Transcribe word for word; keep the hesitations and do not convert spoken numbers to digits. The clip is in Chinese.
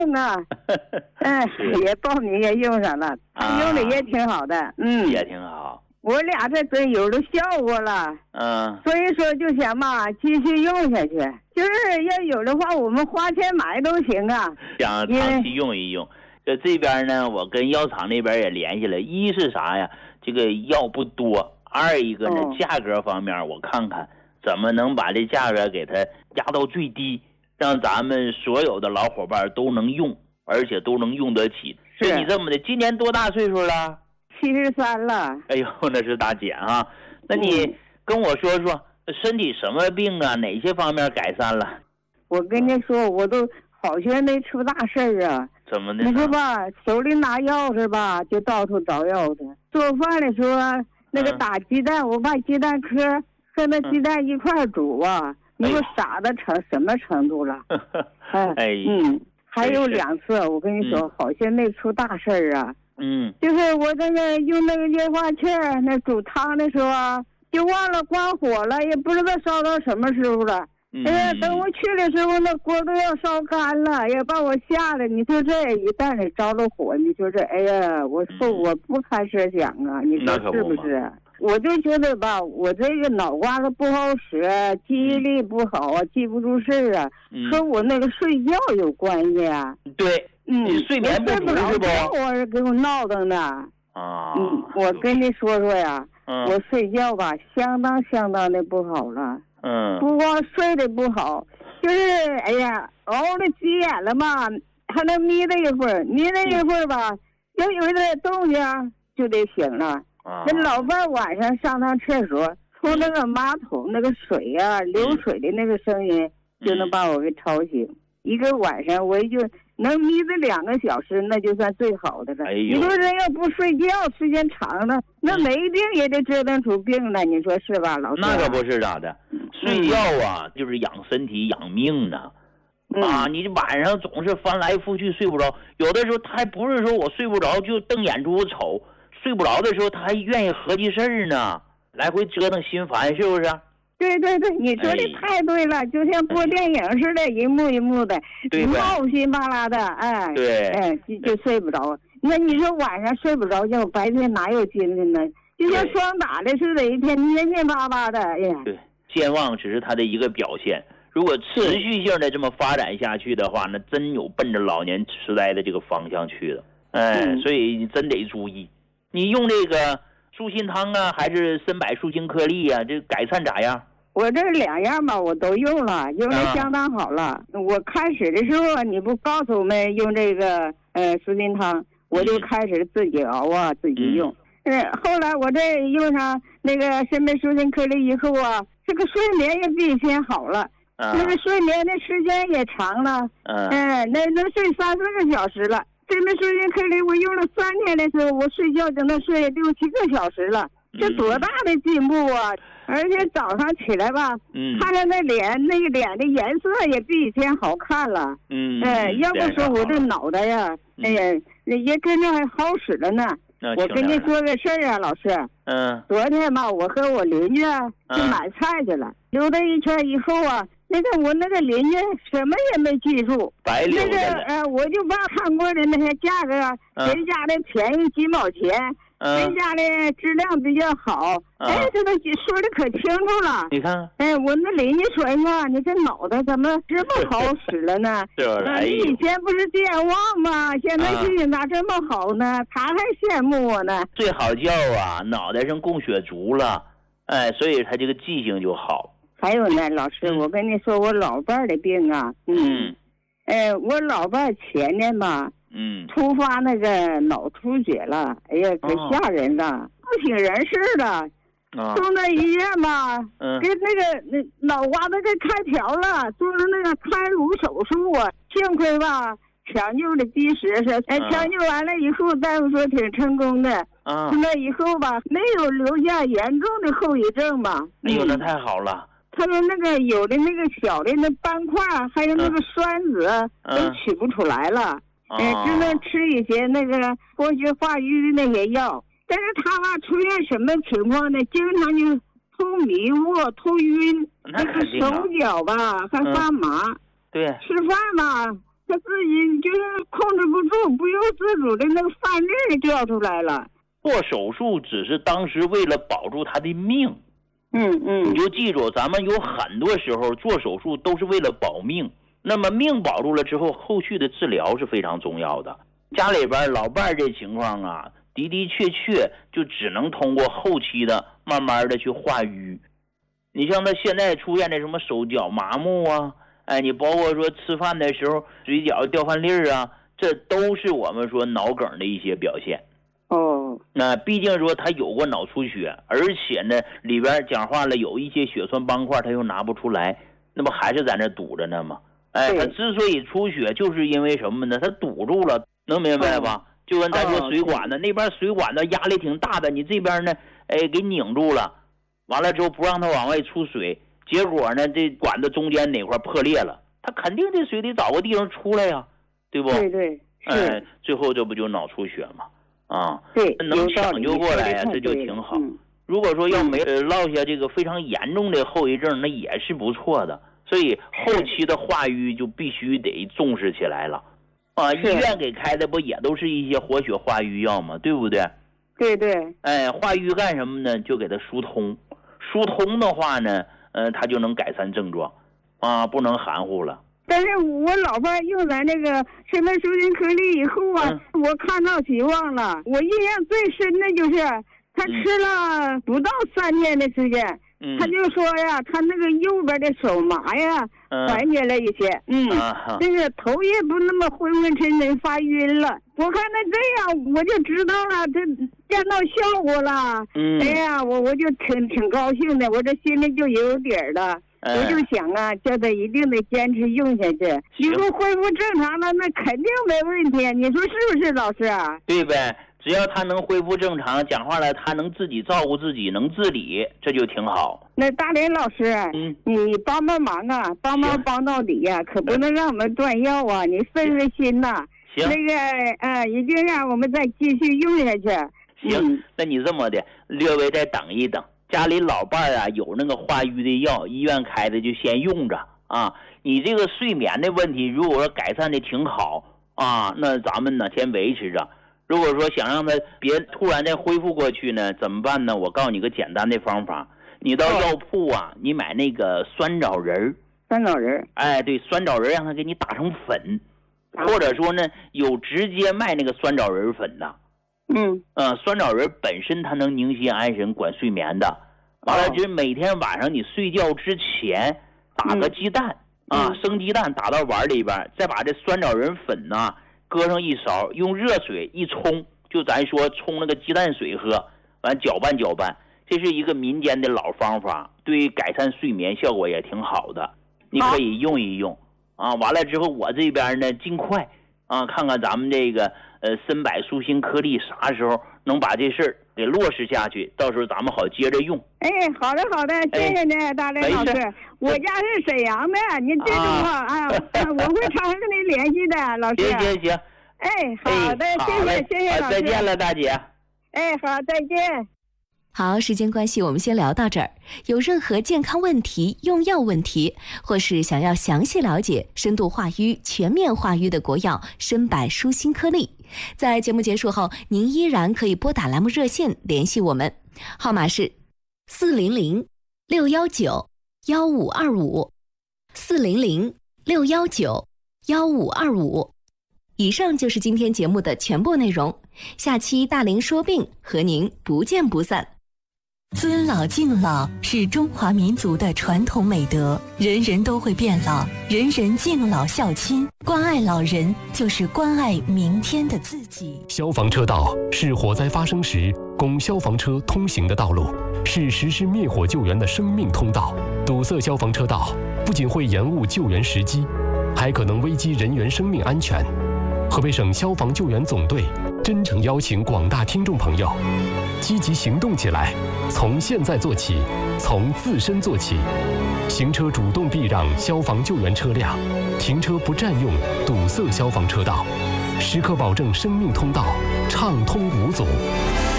用啊，嗯，也报名也用上了，他用的也挺好的，嗯， 也挺好。 我俩这真有了效果了， 嗯， 所以说就想嘛，继续用下去。就是要有的话，我们花钱买都行啊。 想长期用一用。这这边呢，我跟药厂那边也联系了，一是啥呀？这个药不多，二一个呢， 哦、 价格方面我看看怎么能把这价格给它压到最低，让咱们所有的老伙伴都能用，而且都能用得起。是你这么的，今年多大岁数了？ 七十三了。 哎呦，那是大姐啊！那你跟我说说，嗯、身体什么病啊？哪些方面改善了？ 我跟你说，我都好像没出大事儿啊。 怎么的？ 你说吧，手里拿钥匙吧，就到处找钥匙。做饭的时候，那个打鸡蛋，嗯、我把鸡蛋壳和那鸡蛋一块煮啊，嗯、你说傻的成什么程度了？哎，哎嗯，还有两次，我跟你说，嗯、好像没出大事儿啊。 嗯， 就是我这个用那个液化气儿，那煮汤的时候啊，就忘了关火了，也不知道烧到什么时候了。 嗯、 哎呀，等我去的时候，那锅都要烧干了，也把我吓得。你说这一旦你着了火，你说这，哎呀，我说我不开设想啊，你说是不是？我就觉得吧，我这个脑瓜子不好使，记忆力不好啊，记不住事儿啊， 嗯、 和我那个睡觉有关系啊。 对， 嗯， 你睡眠不足是不？ 我是给我闹腾的。 啊， 嗯，我跟你说说呀， 嗯、 我睡觉吧，相当相当的不好了。 嗯， 不光睡得不好，就是哎呀，熬了急眼了嘛，还能眯了一会儿，眯了一会儿吧，要有一点动静就得醒了。 啊， 那老伴晚上上趟厕所，从那个马桶那个水呀、啊、流水的那个声音，就能把我给吵醒。嗯、一个晚上我也就能眯着两个小时，那就算最好的了。 哎呦， 你说人要不睡觉，时间长了，那没病也得折腾出病来，你说是吧，老师？ 那可不是咋的，睡觉啊，嗯、就是养身体养命呢。 嗯、 啊，你晚上总是翻来覆去睡不着，有的时候他还不是说我睡不着就瞪眼珠子瞅，睡不着的时候他还愿意合计事儿呢，来回折腾心烦，是不是？ 对对对，你说的太对了，哎、就像播电影似的，哎、一幕一幕的，闹心巴拉的，哎， 对， 哎，就就睡不着。那你说晚上睡不着觉，白天哪有精神呢？就像双打的似的，一天蔫蔫巴巴的，哎呀。 对，健忘只是他的一个表现，如果持续性的这么发展下去的话，那真有奔着老年痴呆的这个方向去了。哎， 嗯、 所以你真得注意，你用这个舒心汤啊，还是参柏树精颗粒啊，这改善咋样？ 我这两样吧，我都用了，用的相当好了。啊、我开始的时候，你不告诉我们用这个呃舒心汤，我就开始自己熬啊，自己用。嗯，后来我这用上那个参柏舒心颗粒以后啊，这个睡眠也比以前好了， 啊、 那个睡眠的时间也长了。嗯、呃，那能睡三四个小时了。参柏舒心颗粒我用了三天的时候，我睡觉就能睡六七个小时了，这多大的进步啊！而且早上起来吧， 嗯， 看着那脸，那个脸的颜色也比以前好看了。 嗯， 哎、呃，要不说我这脑袋呀， 嗯、 哎呀，也跟着还好使了呢。我跟你说个事儿啊，老师。 嗯。 昨天吧，我和我邻居啊去买菜去了，嗯、溜达一圈以后啊，那个我那个邻居什么也没记住， 白溜达了。 那个呃，我就把看过的那些价格啊， 嗯、 人家的便宜几毛钱。 嗯、 人家的质量比较好， 嗯、 哎，这都说的可清楚了。 你看， 哎，我那邻居说呀，你这脑袋怎么这么好使了呢？ 是不是？ 啊，你以前不是健忘吗？现在记性咋这么好呢？嗯、他还羡慕我呢。 睡好觉啊，脑袋上供血足了，哎，所以他这个记性就好。 还有呢，老师，我跟你说，我老伴儿的病啊，嗯，哎，我老伴儿前年吧。 嗯， 突发那个脑出血了，哎呀，可吓人了，不省人事了。 啊， 送到医院吧， 嗯， 给那个那脑瓜子给开瓢了，做了那个开颅手术啊。幸亏吧，抢救的及时，是哎，抢救完了以后，大夫说挺成功的。 啊， 那以后吧，没有留下严重的后遗症吧？ 哎呦，那太好了。 他说那个有的那个小的那斑块，还有那个栓子，都取不出来了。哎，只能吃一些那个活血化瘀的那些药，但是他吧出现什么情况呢？经常就头迷糊、头晕，那个手脚吧还发麻。 对， 吃饭吧， 他自己就是控制不住，不由自主的那个饭粒掉出来了。 做手术只是当时为了保住他的命。 嗯嗯， 你就记住，咱们有很多时候做手术都是为了保命。那么命保住了之后，后续的治疗是非常重要的。家里边老伴儿这情况啊，的的确确就只能通过后期的慢慢的去化瘀。你像他现在出现的什么手脚麻木啊，哎，你包括说吃饭的时候嘴角掉饭粒儿啊，这都是我们说脑梗的一些表现。 哦， 那毕竟说他有过脑出血，而且呢里边讲话了有一些血栓斑块他又拿不出来，那不还是在那堵着呢吗？哎，他之所以出血就是因为什么呢？他堵住了，能明白吧？就跟咱说水管子，那边水管子压力挺大的，你这边呢哎给拧住了，完了之后不让它往外出水，结果呢这管子中间哪块破裂了，他肯定这水得找个地方出来呀，对不？ 对对， 哎，最后这不就脑出血吗？啊， 对， 能抢救过来呀，这就挺好。 嗯、 如果说要没呃落下这个非常严重的后遗症，那也是不错的。所以后期的化瘀就必须得重视起来了。啊，医院给开的不也都是一些活血化瘀药吗？对不对？ 对对。 哎，化瘀干什么呢？就给它疏通，疏通的话呢，呃，它就能改善症状，啊，不能含糊了。 但是我老伴用咱这个肾钿舒筋颗粒以后啊、嗯，我看到希望了。我印象最深的就是他吃了不到三天的时间，嗯、他就说呀，他那个右边的手麻呀，缓解了一些，嗯，嗯这个头也不那么昏昏沉沉发晕了。我看他这样，我就知道了，这见到效果了。嗯，哎呀，我我就挺挺高兴的，我这心里就有底儿了。我就想啊，叫他一定得坚持用下去，以后恢复正常了，那肯定没问题。你说是不是，老师啊？ 对呗，只要他能恢复正常，讲话了，他能自己照顾自己，能自理，这就挺好。 那大林老师，嗯，你帮帮忙啊，帮忙帮到底呀、啊，可不能让我们断药啊！你分分心呐、啊。 行， 那个呃，一定让我们再继续用下去。 行，嗯、那你这么的，略微再等一等。家里老伴儿啊有那个化瘀的药，医院开的就先用着啊。你这个睡眠的问题，如果说改善的挺好啊，那咱们呢先维持着。如果说想让他别突然再恢复过去呢，怎么办呢？我告诉你个简单的方法，你到药铺啊，你买那个酸枣仁。 酸枣仁， 哎，对，酸枣仁让他给你打成粉，或者说呢有直接卖那个酸枣仁粉的。嗯呃，酸枣仁本身它能宁心安神、管睡眠的。完了，就是每天晚上你睡觉之前打个鸡蛋、嗯、啊，生鸡蛋打到碗里边，再把这酸枣仁粉呢搁上一勺，用热水一冲，就咱说冲那个鸡蛋水喝，完搅拌搅拌。这是一个民间的老方法，对改善睡眠效果也挺好的，你可以用一用啊。完了之后，我这边呢尽快啊，看看咱们这个。呃，参柏舒心颗粒啥时候能把这事儿给落实下去？到时候咱们好接着用。 哎，好的好的，谢谢您，哎、大林老师。我家是沈阳的，您记住啊啊，我会常常跟您联系的，老师。 行行行。 哎，好的，谢谢谢谢老师。 再见了，大姐。 哎，好，再见。 好，时间关系，我们先聊到这儿。有任何健康问题、用药问题，或是想要详细了解深度化瘀、全面化瘀的国药参柏舒心颗粒，在节目结束后，您依然可以拨打栏目热线联系我们，号码是四零零六幺九幺五二五，四零零六幺九幺五二五。以上就是今天节目的全部内容，下期大林说病和您不见不散。 尊老敬老是中华民族的传统美德，人人都会变老，人人敬老孝亲，关爱老人就是关爱明天的自己。 消防车道是火灾发生时供消防车通行的道路，是实施灭火救援的生命通道。堵塞消防车道不仅会延误救援时机，还可能危及人员生命安全。河北省消防救援总队真诚邀请广大听众朋友积极行动起来，从现在做起，从自身做起。行车主动避让消防救援车辆，停车不占用堵塞消防车道，时刻保证生命通道畅通无阻。